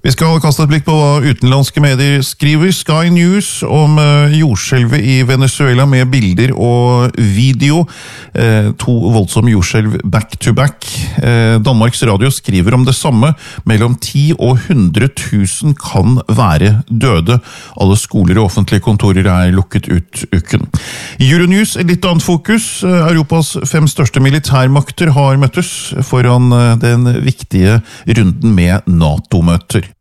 Vi skal kaste et blikk på hva utenlandske medier skriver. Sky News om jordskjelvet i Venezuela med bilder og video. To voldsomme jordskjelv back to back. Danmarks Radio skriver om det samme. Mellom 10 og 100 000 kan være døde. Alle skoler og offentlige kontorer er lukket ut uken. Euronews, litt annet fokus. Europas 5 største militærmakter har møttes foran den viktige runden med NATO-møter.